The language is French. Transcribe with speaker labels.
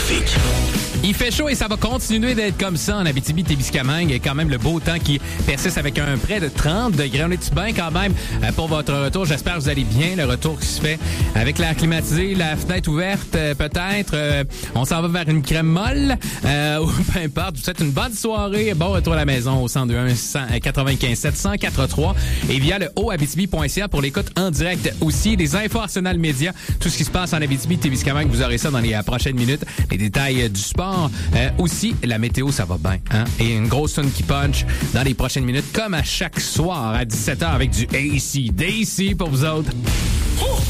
Speaker 1: trafic.
Speaker 2: Il fait chaud et ça va continuer d'être comme ça en Abitibi-Témiscamingue. Il y a quand même le beau temps qui persiste avec un près de 30 degrés. On est-tu bien quand même pour votre retour? J'espère que vous allez bien. Le retour qui se fait avec l'air climatisé, la fenêtre ouverte peut-être. On s'en va vers une crème molle ou peu importe. Je vous souhaite une bonne soirée. Bon retour à la maison au 102.1 95.7 104.3 et via le hauthabitibi.ca pour l'écoute en direct aussi. Les infos Arsenal Média, tout ce qui se passe en Abitibi-Témiscamingue, vous aurez ça dans les prochaines minutes. Les détails du sport. Aussi, la météo, ça va bien. Hein? Et une grosse tune qui punch dans les prochaines minutes, comme à chaque soir à 17h avec du AC/DC pour vous autres.